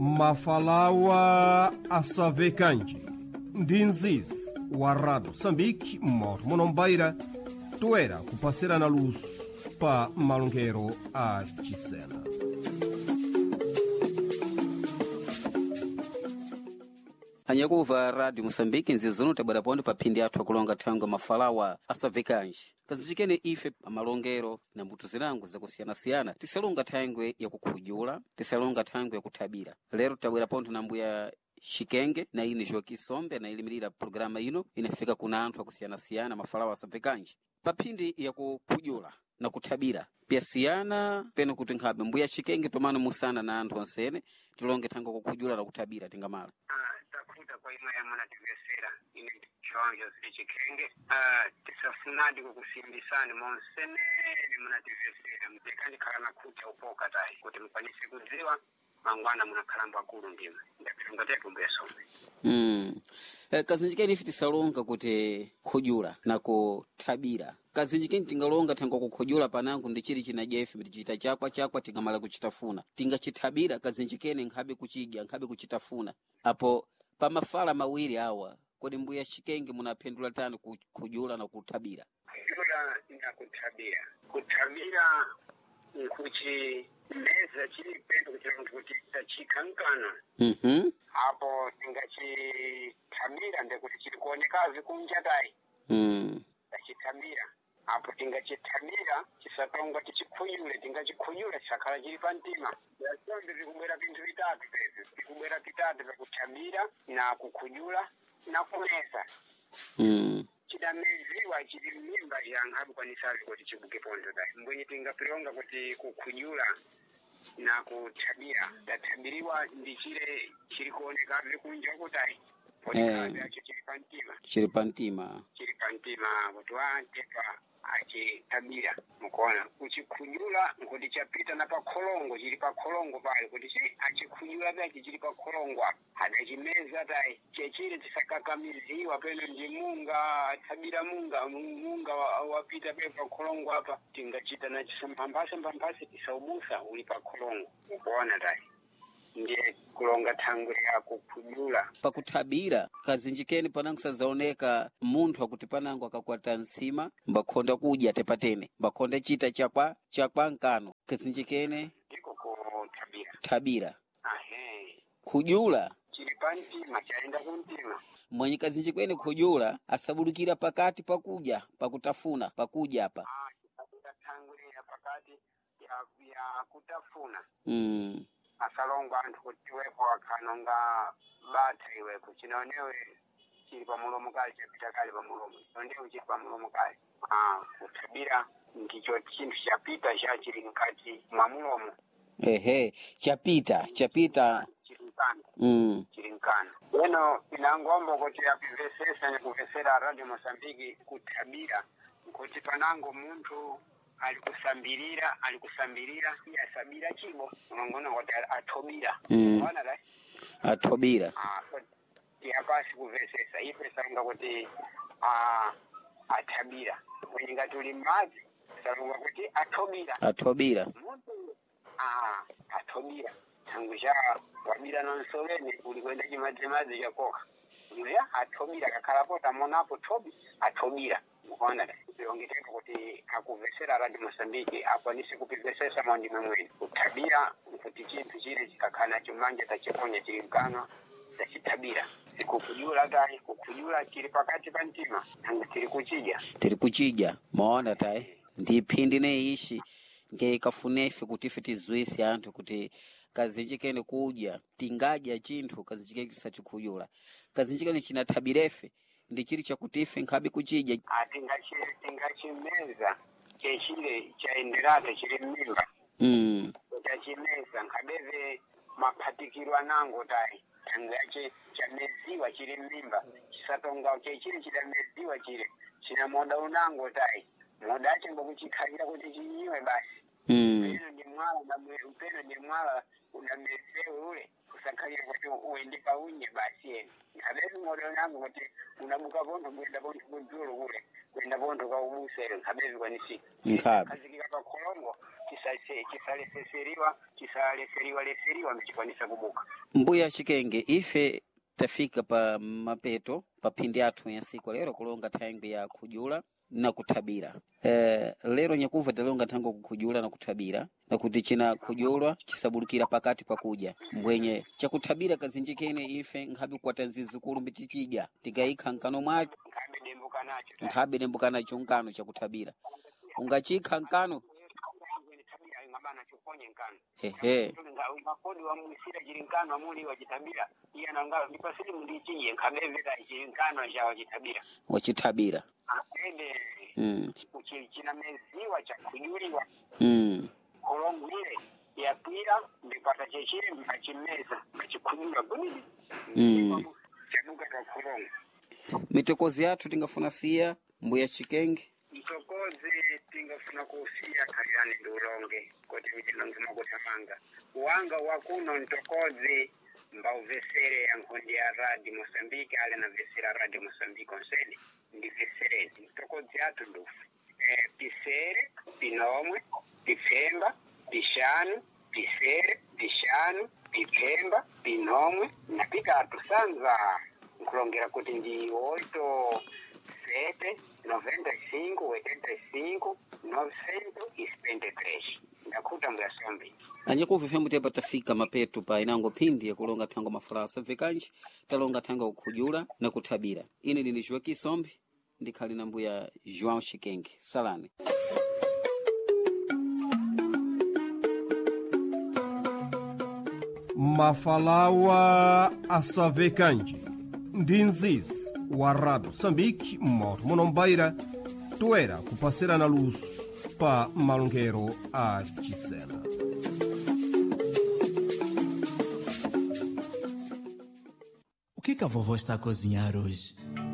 Mafalawa Asavekanji Ndinziz wa Rádio Moçambique Mauro Monombeira toera kupasira na luz pa malungero a Chisena. Anyakuva Rádio Moçambique nzizono tabara pondo pa pindi athu akulonga thangwe Mafalawa Asavekanji kazichikene ife amalongero na mbuto zirangu zakusiyana-siyana tisalonga thangwe ya kukhujula tisalonga thangwe ya kuthabira. Lero tabwera pontho na mbuya Shikenge na ine Joaquim Sombe na ilimirira programa ino inafika kuna anthu akusiyana-siyana Mafalawa Asavekanji pa pindi ya kukhujula na kuthabira pia siyana peno kuti nkhabe mbuya Shikenge tomano musana na anthu onsene tilonge thangwe kukhujula na kuthabira tingamala. Takuta kwa ino ya mwana tivesera ine chonjo Shikenge tisafunadi kukusimbisani monsene mwana tivesera mtekani kala kucha upoka tai kuti mpanise kudziwa mangwana munakhalamba akulu ndima ndakutungatetu mbuya Sombe. Kazinjikeni ife tisalonga kuti khujula na kuthabira kazinjikeni tingalonga thangwe kukhujula panangu ndi chili chinajefe tichita chakwa tingamala kuchitafuna tingachithabira kazinjikeni nkhabe kuchidya nkhabe kuchitafuna apo pa mafala mawiri awa kodi mbuya Shikenge munaphendula tani kukhujula na kuthabira? Khujula na kuthabira nkuchi meza chili pendo kuti tachikankana hapo tingachithabira ndekuti chili kuonekazi kunja dai tachithabira hapo tingachithabira chisatonga tichikhuyule tingachikhuyule chakhala chili pa mtima yasombe vikubwera vinthu vitatu pezi vikubwera vitatu vyakuthabira na kukhujula na kumeza chidameziwa chili mimba yankhabi kwanisazi kuti chibuke ponzo dai mbwenye tingapilonga kuti kukhujula na kuthabira tathabiriwa ndi chili kuoneka vikunja kutai ponekazi chili pa mtima kuti wantepa achithabira mukuona kuchikhujula nkuti chapita na pakholongo chili pakholongo pale kuti achikhujula pyachi chili pakholongo apa adachimeza tai chechile tisakakamiziwa peno ndi munga athabira munga wapita pe pakholongo apa tingachita na chisamphamphase tisaubusa uli pakholongo mukuona tai ndiye kulonga thangwe ya kukhujula pakuthabira kazinjikeni panangu sazaoneka munthu akuti panangu akakwata nsima mbakhonda kudya tepatene mbakhonda chita chakwa nkano kazinjikene ndiko kuthabira thabira khujula chili pa mtima chaenda kumtima mwenye kazinjikeni khujula asabulukira pakati pakudya pakutafuna pakudya apa thangwe ya pakati ya kutafuna asalongwa anthu kuti wepo akhanonga battery wepo chinaonewe chili pa mulomo kale chapita kale pa mulomo chinaonewe chili pa mulomo kale kuthabira ndicho chinthu chapita chachili mkati mwa mulomo chapita chili mkana eno inangombo kuti apivesesa ni kuvesera Radio Moçambique kuthabira kuti panango munthu alikusambirira yasabira chibo unongona kuti athobira unaona dai athobira yapasi kuvesesa ife sanga kuti athabira kwenye ngatuli mazi sanga kuti athobira munthu athobira tangu cha wabira nonsoveni ulikwenda chimadzi chakoka uya athobira kakalapo tamonapo athobira mukuona ongiteka kuti akuvesera Radio Moçambique akwanise kupivesesa maundima mwene kuthabira kuti chinthu chile chikakhana chimanja tachiponya chili mkano tachithabira sikukhujula tai kukhujula chili pakati pa mtima tangu tiri kuchidya maona tai ndiphindi neishi ngekafunefe kuti ife tizwise anthu kuti kazinjikene kudya tingadya chinthu kazinjikene chisachikhujula kazinjikene chinathabirefe ndi chili chakuti ife nkhabe kuchidya tingachimeza chechile chaenderata chili mmimba chachimeza nkhabeve maphatikiro anango tai tangu yache chameziwa chili mmimba chisatonga chechile chidameziwa chile china moda unango tai moda ache ngokuchikhalira kuti chinyiwe basi upeno ndi mwala unamezewe ule kusakhalira kuti uende paunye basi eni nkhabeve moda unango kuti unabuka bontho kwenda bontho kudzulo ule kwenda bontho kaubusere nkhabeve kwanisika kazikika pakholongo chisaleseriwa mchikwanisa kubuka Mbuya Chikenge, ife tafika pa mapeto pa pindi athu ya siku lero kulonga thangwi ya kujula na kuthabira. Lero nyakuva talonga thango kujula na kuthabira na kuti china kujulwa chisabulukira pakati pakuja mbwenye chakuthabira kazinjikene ife nkhabi kwa tanzizi kulu mbitichija tigayikha nkano mwacho nkhabi dembuka nacho nkano chakuthabira ungachikha nkano hehe makodi wa mwisira jirinkano amuli wajitabira iya nangalo nipasili mundichiye nkabevera jirinkano ja wajitabira akende kuchina meziwa cha kujuliwa kolongu ile ya pira ndipata chechire mkachimeza mkachikunyula bunidi chaduka kwa kolongu. Mitokozi yatu tingafuna siya Mbuya Chikenge mitokozi tingafuna kusia kariani ndulonge kote mitino nzima kutamanga uwanga wakuno ntokozi mbao vesere ya nkondi ya radi Mosambiki ale na vesera radi Mosambiki konseni ndi vesere mitokozi yatu ndufu pisere, pinomwe, pifemba, pishanu, pisere, pishanu, pifemba, pinomwe na pitatu sanza nkulongera kuti ndi 8 7 95 85 953 ndakuta mbasombi anyakuva fembu tepa tafika mapeto pa inango pindi ya kulonga thango mafala savikanji talonga thango kujula na kuthabira ine ndi Joaquim Sombi ndikhali na Mbuya João Chikenge salani. Mafalawa asavekanji ndinziz wa Rádio Moçambique Mauro Monombaira toera kupasira na luz pa malungero a Gisela. O que a vovó está a cozinhar hoje?